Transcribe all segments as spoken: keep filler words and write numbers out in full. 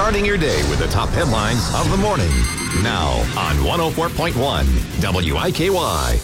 Starting your day with the top headlines of the morning. Now on one oh four point one W I K Y.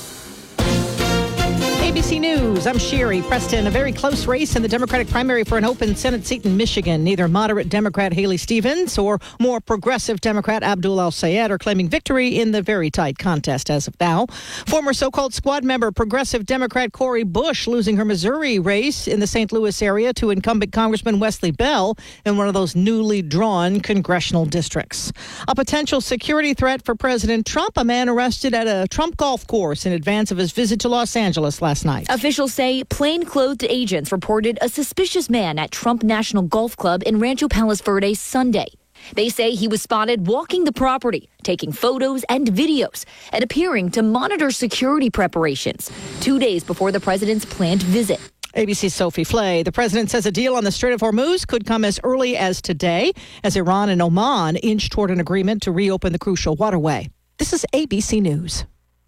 A B C News, I'm Sherry Preston. A very close race in the Democratic primary for an open Senate seat in Michigan. Neither moderate Democrat Haley Stevens or more progressive Democrat Abdul El-Sayed are claiming victory in the very tight contest as of now. Former so-called squad member, progressive Democrat Cori Bush, losing her Missouri race in the Saint Louis area to incumbent Congressman Wesley Bell in one of those newly drawn congressional districts. A potential security threat for President Trump, a man arrested at a Trump golf course in advance of his visit to Los Angeles last night. Officials say plainclothed agents reported a suspicious man at Trump National Golf Club in Rancho Palos Verdes Sunday. They say he was spotted walking the property, taking photos and videos, and appearing to monitor security preparations two days before the president's planned visit. A B C's Sophie Flay. The president says a deal on the Strait of Hormuz could come as early as today, as Iran and Oman inch toward an agreement to reopen the crucial waterway. This is A B C News.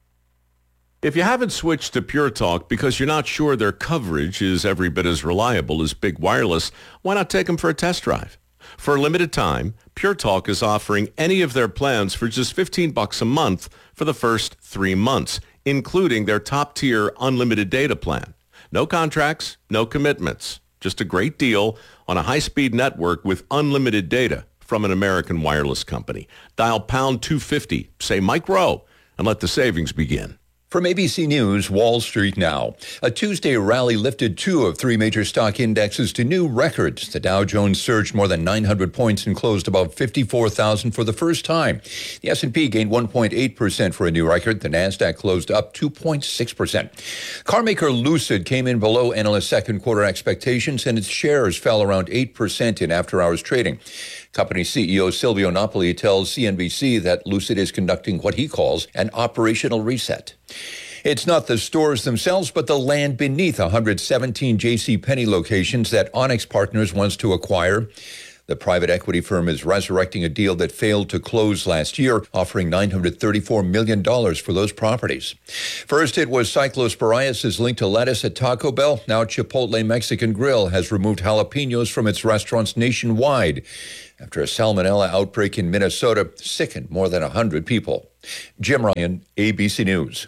If you haven't switched to Pure Talk because you're not sure their coverage is every bit as reliable as Big Wireless, why not take them for a test drive? For a limited time, Pure Talk is offering any of their plans for just fifteen bucks a month for the first three months, including their top-tier unlimited data plan. No contracts, no commitments. Just a great deal on a high-speed network with unlimited data from an American wireless company. Dial pound two fifty, say Mike Rowe, and let the savings begin. From A B C News, Wall Street now. A Tuesday rally lifted two of three major stock indexes to new records. The Dow Jones surged more than nine hundred points and closed above fifty-four thousand for the first time. The S and P gained one point eight percent for a new record. The Nasdaq closed up two point six percent. Carmaker Lucid came in below analyst second quarter expectations, and its shares fell around eight percent in after-hours trading. Company C E O Silvio Napoli tells C N B C that Lucid is conducting what he calls an operational reset. It's not the stores themselves, but the land beneath one hundred seventeen J C Penney locations that Onyx Partners wants to acquire. The private equity firm is resurrecting a deal that failed to close last year, offering nine hundred thirty-four million dollars for those properties. First, it was cyclosporiasis linked to lettuce at Taco Bell. Now Chipotle Mexican Grill has removed jalapenos from its restaurants nationwide after a salmonella outbreak in Minnesota sickened more than one hundred people. Jim Ryan, A B C News.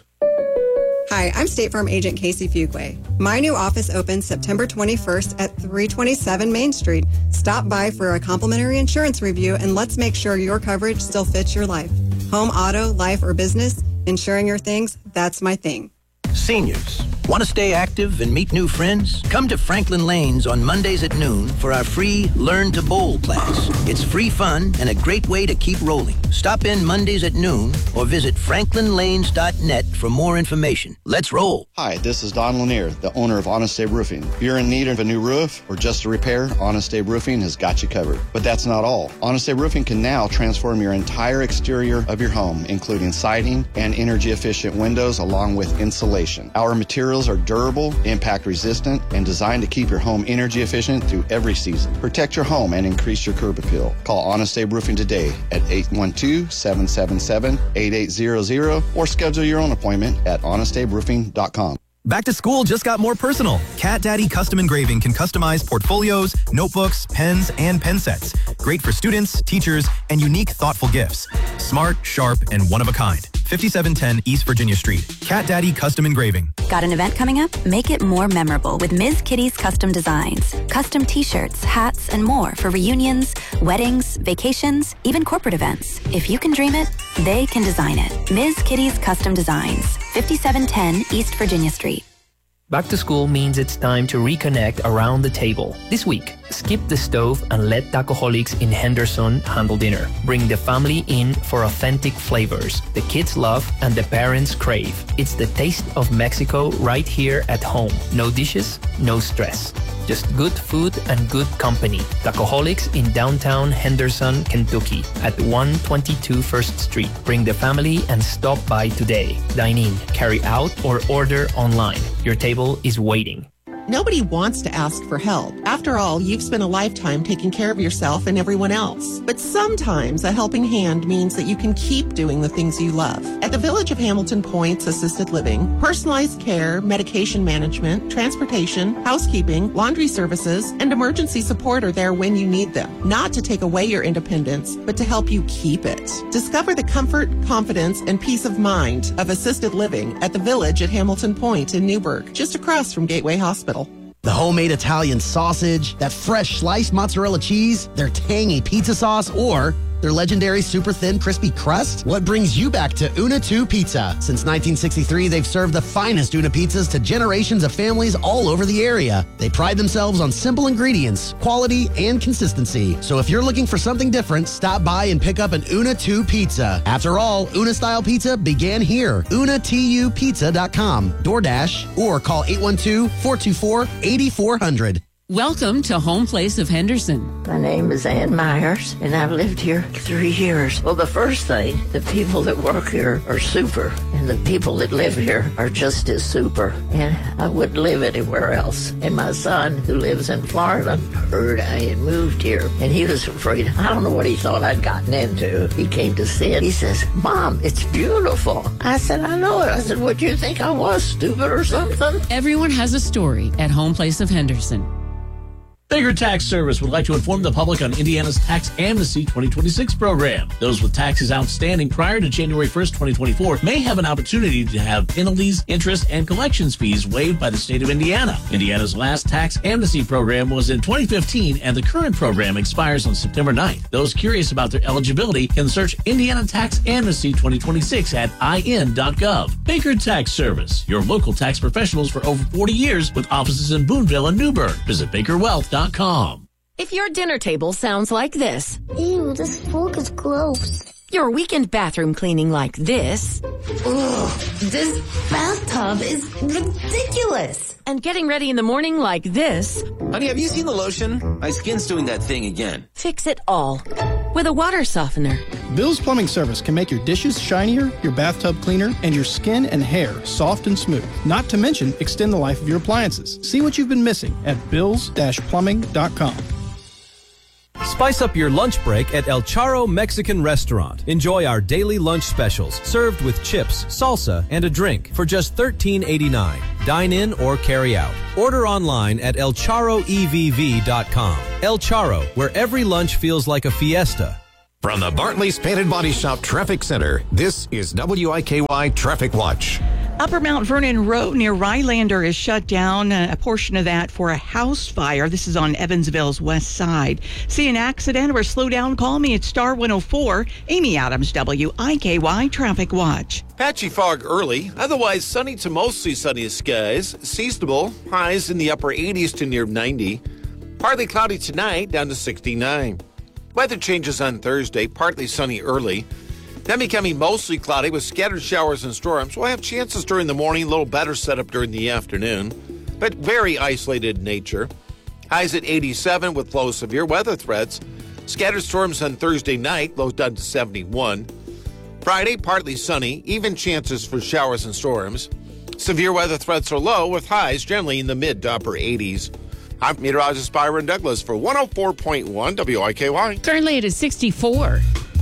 Hi, I'm State Farm Agent Casey Fuqua. My new office opens September twenty-first at three twenty-seven Main Street. Stop by for a complimentary insurance review and let's make sure your coverage still fits your life. Home, auto, life, or business, insuring your things, that's my thing. Seniors, want to stay active and meet new friends? Come to Franklin Lanes on Mondays at noon for our free Learn to Bowl class. It's free fun and a great way to keep rolling. Stop in Mondays at noon or visit franklin lanes dot net for more information. Let's roll. Hi, this is Don Lanier, the owner of Honest Abe Roofing. If you're in need of a new roof or just a repair, Honest Abe Roofing has got you covered. But that's not all. Honest Abe Roofing can now transform your entire exterior of your home, including siding and energy-efficient windows along with insulation. Our materials are durable, impact-resistant, and designed to keep your home energy-efficient through every season. Protect your home and increase your curb appeal. Call Honest Abe Roofing today at eight one two, seven seven seven, eight eight zero zero or schedule your own appointment at honest abe roofing dot com. Back to school just got more personal. Cat Daddy Custom Engraving can customize portfolios, notebooks, pens, and pen sets. Great for students, teachers, and unique, thoughtful gifts. Smart, sharp, and one of a kind. fifty-seven ten East Virginia Street. Cat Daddy Custom Engraving. Got an event coming up? Make it more memorable with Miz Kitty's Custom Designs. Custom t-shirts, hats, and more for reunions, weddings, vacations, even corporate events. If you can dream it, they can design it. Miz Kitty's Custom Designs. fifty-seven ten East Virginia Street. Back to school means it's time to reconnect around the table. This week, skip the stove and let Tacoholics in Henderson handle dinner. Bring the family in for authentic flavors the kids love and the parents crave. It's the taste of Mexico right here at home. No dishes, no stress. Just good food and good company. Tacoholics in downtown Henderson, Kentucky at one twenty-two First Street. Bring the family and stop by today. Dine in, carry out, or order online. Your table is waiting. Nobody wants to ask for help. After all, you've spent a lifetime taking care of yourself and everyone else. But sometimes a helping hand means that you can keep doing the things you love. At the Village of Hamilton Point's Assisted Living, personalized care, medication management, transportation, housekeeping, laundry services, and emergency support are there when you need them. Not to take away your independence, but to help you keep it. Discover the comfort, confidence, and peace of mind of assisted living at the Village at Hamilton Point in Newburgh, just across from Gateway Hospital. The homemade Italian sausage, that fresh sliced mozzarella cheese, their tangy pizza sauce, or their legendary super thin crispy crust? What brings you back to Una two Pizza? Since nineteen sixty-three, they've served the finest Una pizzas to generations of families all over the area. They pride themselves on simple ingredients, quality, and consistency. So if you're looking for something different, stop by and pick up an Una two Pizza. After all, Una-style pizza began here. Una T U Pizza dot com, DoorDash, or call eight one two, four two four, eight four zero zero. Welcome to Home Place of Henderson. My name is Ann Myers, and I've lived here three years. Well, the first thing, the people that work here are super, and the people that live here are just as super, and I wouldn't live anywhere else. And my son, who lives in Florida, heard I had moved here, and he was afraid. I don't know what he thought I'd gotten into. He came to see it. He says, Mom, it's beautiful. I said, I know it. I said, would you think I was stupid or something? Everyone has a story at Home Place of Henderson. Baker Tax Service would like to inform the public on Indiana's Tax Amnesty twenty twenty-six program. Those with taxes outstanding prior to January first, twenty twenty-four may have an opportunity to have penalties, interest, and collections fees waived by the state of Indiana. Indiana's last Tax Amnesty program was in twenty fifteen, and the current program expires on September ninth. Those curious about their eligibility can search Indiana Tax Amnesty twenty twenty-six at I N dot gov. Baker Tax Service, your local tax professionals for over forty years with offices in Boonville and Newburgh. Visit Baker Wealth dot com. If your dinner table sounds like this. Ew, this fork is gross. Your weekend bathroom cleaning like this. Ugh, this bathtub is ridiculous. And getting ready in the morning like this. Honey, have you seen the lotion? My skin's doing that thing again. Fix it all with a water softener. Bill's Plumbing Service can make your dishes shinier, your bathtub cleaner, and your skin and hair soft and smooth. Not to mention, extend the life of your appliances. See what you've been missing at bills dash plumbing dot com. Spice up your lunch break at El Charro Mexican Restaurant. Enjoy our daily lunch specials, served with chips, salsa, and a drink for just thirteen eighty-nine. Dine in or carry out. Order online at el charro e v v dot com. El Charro, where every lunch feels like a fiesta. From the Bartley's Painted Body Shop Traffic Center, this is W I K Y Traffic Watch. Upper Mount Vernon Road near Rylander is shut down, a portion of that for a house fire. This is on Evansville's west side. See an accident or slow down, call me at Star one oh four. Amy Adams, W I K Y Traffic Watch. Patchy fog early, otherwise sunny to mostly sunny skies. Seasonable, highs in the upper eighties to near ninety. Partly cloudy tonight, down to sixty-nine. Weather changes on Thursday, partly sunny early. Then becoming mostly cloudy with scattered showers and storms. We'll have chances during the morning, a little better setup during the afternoon, but very isolated in nature. Highs at eighty-seven with low severe weather threats. Scattered storms on Thursday night, lows down to seventy-one. Friday, partly sunny, even chances for showers and storms. Severe weather threats are low with highs generally in the mid to upper eighties. I'm meteorologist Byron Douglas for one oh four point one W I K Y. Currently it is sixty-four.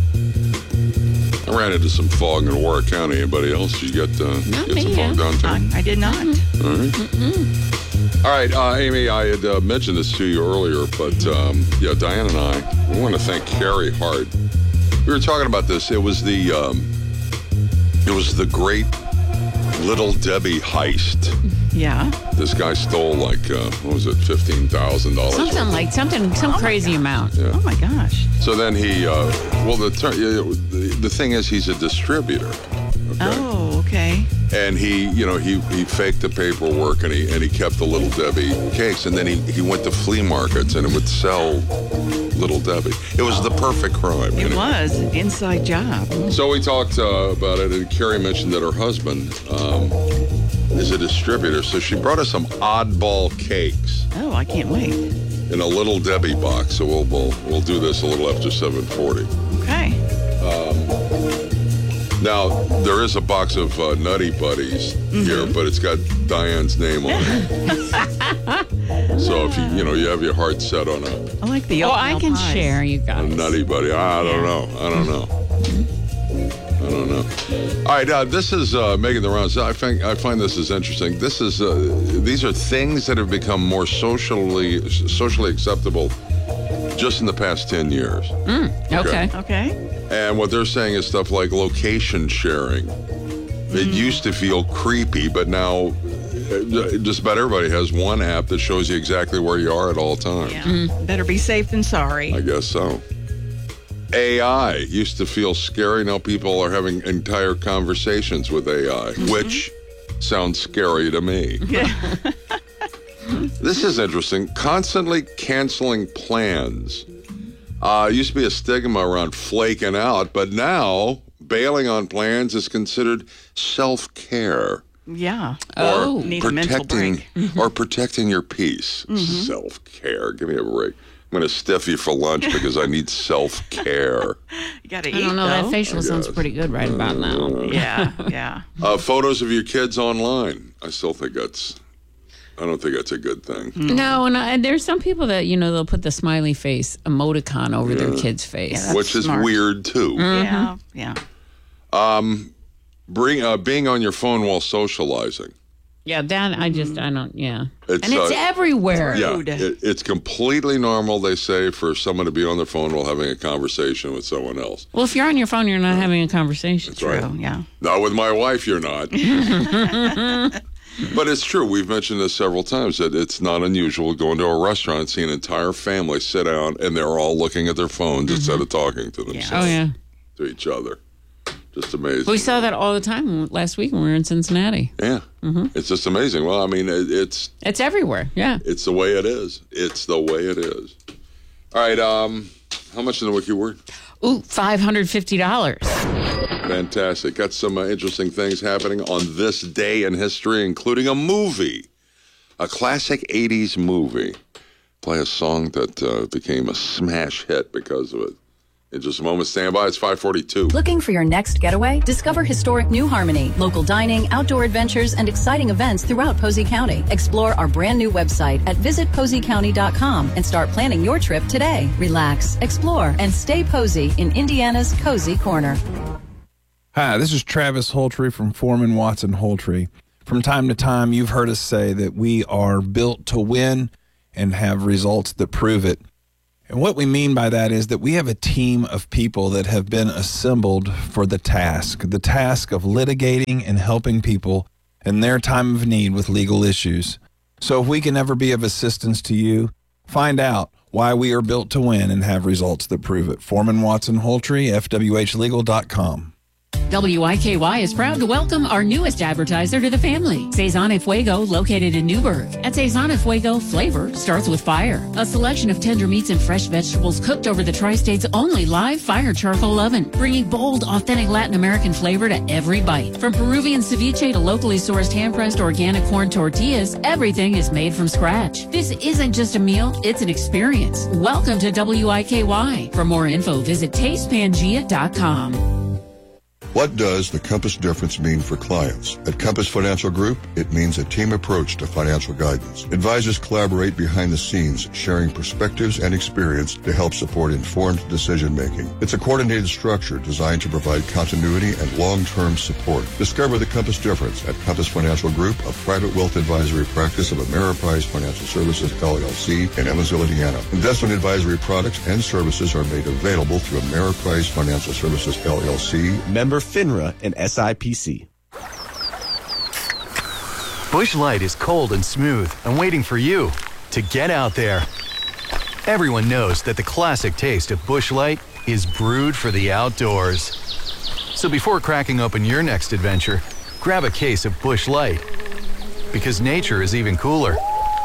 I ran into some fog in Warwick County. Anybody else? You got uh, Not get me, some fog down too? I, I did not. All right. Mm-mm. All right, uh, Amy, I had uh, mentioned this to you earlier, but um, yeah, Diane and I, we want to thank Carrie Hart. We were talking about this. It was the um, it was the great Little Debbie heist. Yeah. This guy stole like uh, what was it, fifteen thousand dollars? Something like something, some Oh crazy amount. Yeah. Oh my gosh. So then he, uh, well, the, ter- the the thing is, he's a distributor. Okay? Oh, okay. And he, you know, he, he faked the paperwork and he and he kept the Little Debbie cakes, and then he, he went to flea markets and it would sell Little Debbie. It was the perfect crime. It anyway. was an inside job. So we talked uh, about it, and Carrie mentioned that her husband um, is a distributor, so she brought us some oddball cakes. Oh, I can't wait. In a Little Debbie box, so we'll we'll, we'll do this a little after seven forty. Okay. Um, now, there is a box of uh, Nutty Buddies mm-hmm. here, but it's got Diane's name on it. So if you you know you have your heart set on a, I like the Oh, oatmeal I can pies. share, you a guys. nutty buddy, I don't know. I don't know. I don't know. All right, uh, this is uh, making the rounds. I think I find this is interesting. This is uh, these are things that have become more socially socially acceptable just in the past ten years. Mm, okay. Okay. And what they're saying is stuff like location sharing. It used to feel creepy, but now uh, just about everybody has one app that shows you exactly where you are at all times. Yeah. Mm. Better be safe than sorry. I guess so. A I used to feel scary. Now people are having entire conversations with A I, mm-hmm. which sounds scary to me. Yeah. This is interesting. Constantly canceling plans. Uh, used to be a stigma around flaking out, but now bailing on plans is considered self-care. Yeah. Or Oh. Need a mental protecting, break. or protecting your peace. Mhm. Self-care. Give me a break. I'm going to stiff you for lunch because I need self-care. You got to I eat, don't know. though. That facial sounds pretty good right about now. Yeah, yeah. Uh, photos of your kids online. I still think that's, I don't think that's a good thing. No, and, I, and there's some people that, you know, they'll put the smiley face emoticon over their Yeah. kid's face. Yeah, Which is smart. weird, too. Yeah, yeah. Um, bring uh, being on your phone while socializing. Yeah, that I just, I don't, yeah. It's, and it's uh, everywhere. Yeah, it, it's completely normal, they say, for someone to be on their phone while having a conversation with someone else. Well, if you're on your phone, you're not having a conversation. That's right. Yeah. Not with my wife, you're not. But it's true. We've mentioned this several times that it's not unusual going to a restaurant and see an entire family sit down and they're all looking at their phones Mm-hmm. instead of talking to themselves, Oh, yeah. to each other. Just amazing. We saw that all the time last week when we were in Cincinnati. Yeah, Mhm. it's just amazing. Well, I mean, it, it's It's everywhere. Yeah. it's the way it is. It's the way it is. All right. Um, how much in the wiki word? Ooh, five hundred fifty dollars. Fantastic. Got some uh, interesting things happening on this day in history, including a movie, a classic eighties movie. Play a song that uh, became a smash hit because of it. In just a moment, stand by. It's five forty-two. Looking for your next getaway? Discover historic New Harmony, local dining, outdoor adventures, and exciting events throughout Posey County. Explore our brand new website at visit posey county dot com and start planning your trip today. Relax, explore, and stay Posey in Indiana's Cozy Corner. Hi, this is Travis Holtree from Foreman Watson Holtree. From time to time, you've heard us say that we are built to win and have results that prove it. And what we mean by that is that we have a team of people that have been assembled for the task, the task of litigating and helping people in their time of need with legal issues. So if we can ever be of assistance to you, find out why we are built to win and have results that prove it. Foreman Watson Holtree, F W H legal dot com. W I K Y is proud to welcome our newest advertiser to the family, Cezanne y Fuego, located in Newburgh. At Cezanne y Fuego, flavor starts with fire. A selection of tender meats and fresh vegetables cooked over the Tri-State's only live fire charcoal oven, bringing bold, authentic Latin American flavor to every bite. From Peruvian ceviche to locally sourced hand-pressed organic corn tortillas, everything is made from scratch. This isn't just a meal, it's an experience. Welcome to W I K Y. For more info, visit taste pangea dot com. What does the Compass difference mean for clients? At Compass Financial Group, it means a team approach to financial guidance. Advisors collaborate behind the scenes, sharing perspectives and experience to help support informed decision-making. It's a coordinated structure designed to provide continuity and long-term support. Discover the Compass difference at Compass Financial Group, a private wealth advisory practice of Ameriprise Financial Services, L L C, in Evansville, Indiana. Investment advisory products and services are made available through Ameriprise Financial Services, L L C. Member FINRA and S I P C. Busch Light is cold and smooth and waiting for you to get out there. Everyone knows that the classic taste of Busch Light is brewed for the outdoors. So before cracking open your next adventure, grab a case of Busch Light, because nature is even cooler.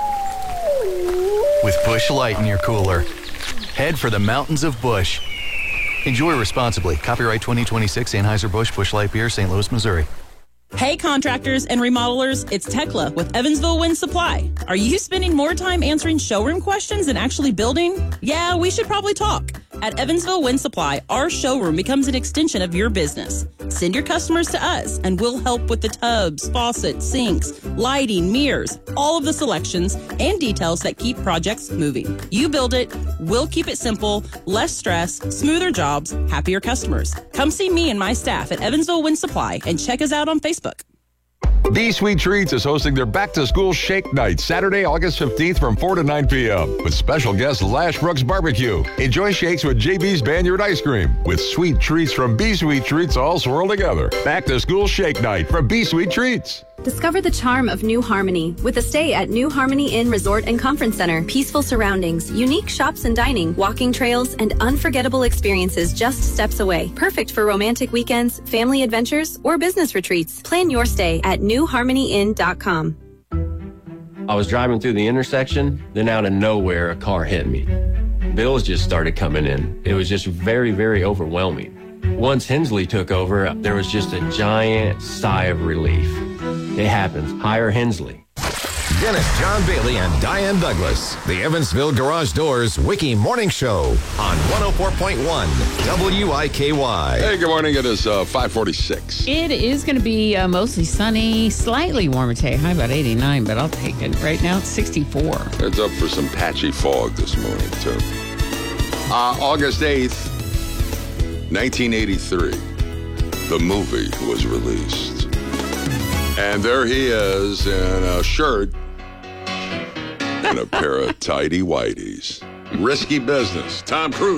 With Busch Light in your cooler, head for the mountains of Busch. Enjoy responsibly. Copyright twenty twenty-six Anheuser-Busch Busch Light Beer, Saint Louis, Missouri. Hey contractors and remodelers, it's Tekla with Evansville Wind Supply. Are you spending more time answering showroom questions than actually building? Yeah, we should probably talk. At Evansville Wind Supply, our showroom becomes an extension of your business. Send your customers to us, and we'll help with the tubs, faucets, sinks, lighting, mirrors, all of the selections and details that keep projects moving. You build it, we'll keep it simple, less stress, smoother jobs, happier customers. Come see me and my staff at Evansville Wind Supply and check us out on Facebook. B Sweet Treats is hosting their back-to-school shake night Saturday, August fifteenth from four to nine p.m. with special guest Lash Brooks Barbecue. Enjoy shakes with J B's Banyard Ice Cream with sweet treats from B Sweet Treats all swirled together. Back-to-school shake night from B Sweet Treats. Discover the charm of New Harmony with a stay at New Harmony Inn Resort and Conference Center. Peaceful surroundings, unique shops and dining, walking trails, and unforgettable experiences just steps away. Perfect for romantic weekends, family adventures, or business retreats. Plan your stay at new harmony inn dot com. I was driving through the intersection, then out of nowhere, a car hit me. Bills just started coming in. It was just very, very overwhelming. Once Hensley took over, there was just a giant sigh of relief. It happens. Hire Hensley. Dennis John Bailey and Diane Douglas. The Evansville Garage Doors Wiki Morning Show on one oh four point one W I K Y. Hey, good morning. It is uh, five forty-six. It is going to be uh, mostly sunny, slightly warmer today. High about eighty-nine, but I'll take it. Right now it's sixty-four. It's up for some patchy fog this morning, too. Uh, August eighth, nineteen eighty-three. The movie was released. And there he is in a shirt and a pair of tidy whities. Risky business. Tom Cruise.